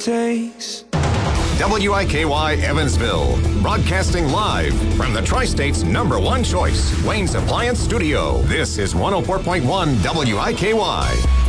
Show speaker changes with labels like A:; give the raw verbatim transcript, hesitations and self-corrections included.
A: takes.
B: W I K Y Evansville, broadcasting live from the Tri-State's number one choice, Wayne's Appliance Studio. This is one oh four point one W I K Y.